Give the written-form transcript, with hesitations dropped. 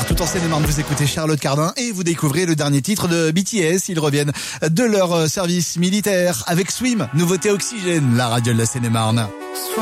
Partout en Seine-et-Marne, vous écoutez Charlotte Cardin et vous découvrez le dernier titre de BTS. Ils reviennent de leur service militaire avec Swim, nouveauté Oxygène, la radio de la Seine-et-Marne.